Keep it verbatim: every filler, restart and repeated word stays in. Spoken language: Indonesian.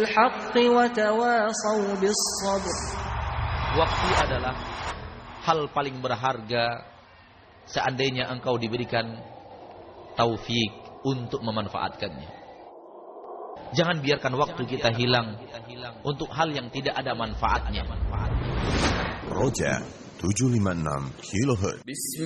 Waktu adalah hal paling berharga seandainya engkau diberikan taufik untuk memanfaatkannya. Jangan biarkan waktu kita hilang untuk hal yang tidak ada manfaatnya. Roja tujuh lima enam kilohertz.